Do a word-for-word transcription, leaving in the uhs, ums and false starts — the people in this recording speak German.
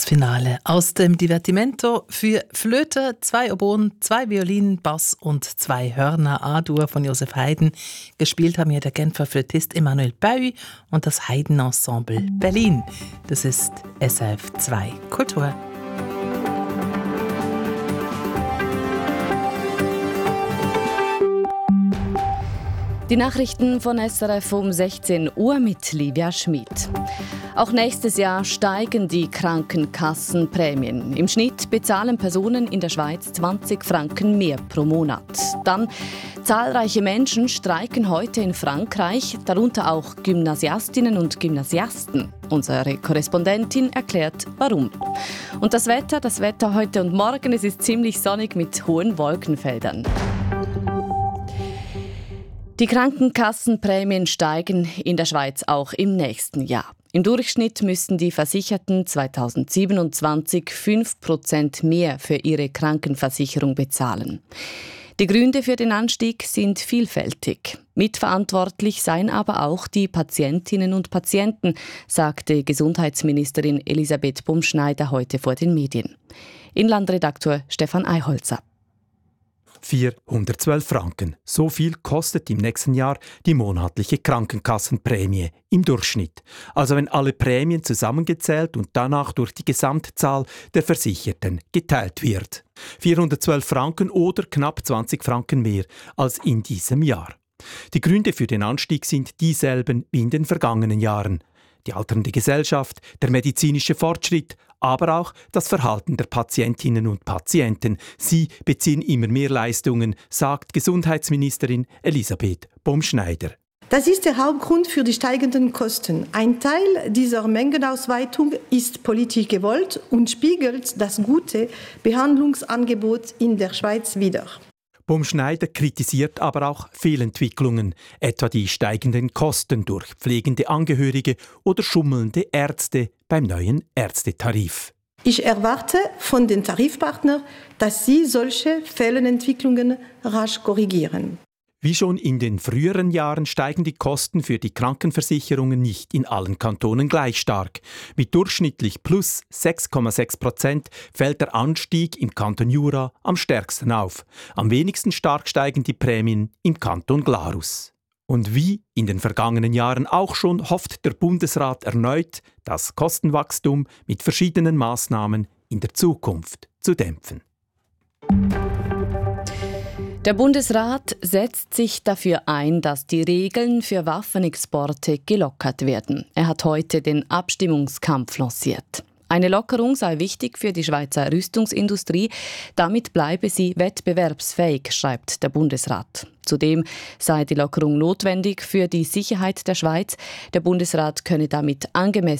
Finale aus dem Divertimento für Flöte, zwei Oboen, zwei Violinen, Bass und zwei Hörner A-Dur von Josef Haydn. Gespielt haben hier der Genfer Flötist Emmanuel Baüy und das Haydn Ensemble Berlin. Das ist S R F zwei Kultur. Die Nachrichten von S R F um sechzehn Uhr mit Livia Schmid. Auch nächstes Jahr steigen die Krankenkassenprämien. Im Schnitt bezahlen Personen in der Schweiz zwanzig Franken mehr pro Monat. Dann zahlreiche Menschen streiken heute in Frankreich, darunter auch Gymnasiastinnen und Gymnasiasten. Unsere Korrespondentin erklärt, warum. Und das Wetter, das Wetter heute und morgen, es ist ziemlich sonnig mit hohen Wolkenfeldern. Die Krankenkassenprämien steigen in der Schweiz auch im nächsten Jahr. Im Durchschnitt müssten die Versicherten zweitausendsiebenundzwanzig fünf Prozent mehr für ihre Krankenversicherung bezahlen. Die Gründe für den Anstieg sind vielfältig. Mitverantwortlich seien aber auch die Patientinnen und Patienten, sagte Gesundheitsministerin Elisabeth Bumschneider heute vor den Medien. Inlandredaktor Stefan Eiholzer. vierhundertzwölf Franken. So viel kostet im nächsten Jahr die monatliche Krankenkassenprämie im Durchschnitt. Also wenn alle Prämien zusammengezählt und danach durch die Gesamtzahl der Versicherten geteilt wird. vierhundertzwölf Franken oder knapp zwanzig Franken mehr als in diesem Jahr. Die Gründe für den Anstieg sind dieselben wie in den vergangenen Jahren. Die alternde Gesellschaft, der medizinische Fortschritt, aber auch das Verhalten der Patientinnen und Patienten. Sie beziehen immer mehr Leistungen, sagt Gesundheitsministerin Elisabeth Bumschneider. Das ist der Hauptgrund für die steigenden Kosten. Ein Teil dieser Mengenausweitung ist politisch gewollt und spiegelt das gute Behandlungsangebot in der Schweiz wider. Bumschneider kritisiert aber auch Fehlentwicklungen, etwa die steigenden Kosten durch pflegende Angehörige oder schummelnde Ärzte beim neuen Ärztetarif. Ich erwarte von den Tarifpartnern, dass sie solche Fehlentwicklungen rasch korrigieren. Wie schon in den früheren Jahren steigen die Kosten für die Krankenversicherungen nicht in allen Kantonen gleich stark. Mit durchschnittlich plus sechs Komma sechs Prozent fällt der Anstieg im Kanton Jura am stärksten auf. Am wenigsten stark steigen die Prämien im Kanton Glarus. Und wie in den vergangenen Jahren auch schon hofft der Bundesrat erneut, das Kostenwachstum mit verschiedenen Maßnahmen in der Zukunft zu dämpfen. Der Bundesrat setzt sich dafür ein, dass die Regeln für Waffenexporte gelockert werden. Er hat heute den Abstimmungskampf lanciert. Eine Lockerung sei wichtig für die Schweizer Rüstungsindustrie. Damit bleibe sie wettbewerbsfähig, schreibt der Bundesrat. Zudem sei die Lockerung notwendig für die Sicherheit der Schweiz. Der Bundesrat könne damit angemessen